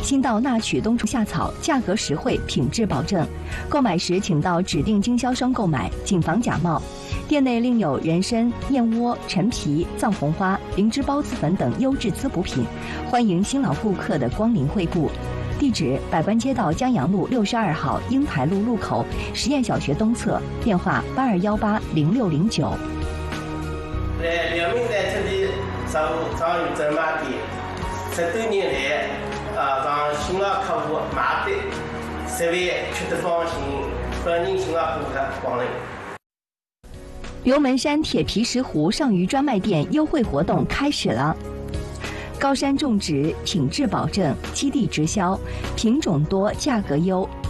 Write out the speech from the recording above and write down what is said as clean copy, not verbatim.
新到纳曲冬虫夏草，价格实惠，品质保证。购买时请到指定经销商购买，谨防假冒。店内另有人参、燕窝、陈皮、藏红花、灵芝孢子粉等优质滋补品，欢迎新老顾客的光临惠顾。地址：百官街道江阳路62号英台路路口实验小学东侧，电话82180609。 在辽宁在这里上有专卖店，10多年来，让新老客户买的10万吃得放心，欢迎新老顾客光临。 刘门山铁皮石斛上虞专卖店优惠活动开始了。高山种植，品质保证，基地直销，品种多，价格优。